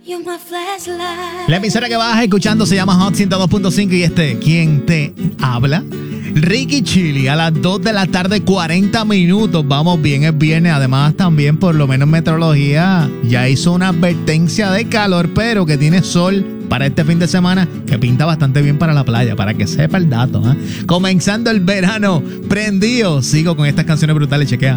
La emisora que vas escuchando se llama Hot 102.5 y ¿quién te habla? Ricky Chili, a las 2 de la tarde, 40 minutos. Vamos bien, es viernes. Además, también, por lo menos meteorología ya hizo una advertencia de calor, pero que tiene sol para este fin de semana, que pinta bastante bien para la playa, para que sepa el dato. Comenzando el verano prendido. Sigo con estas canciones brutales, chequea.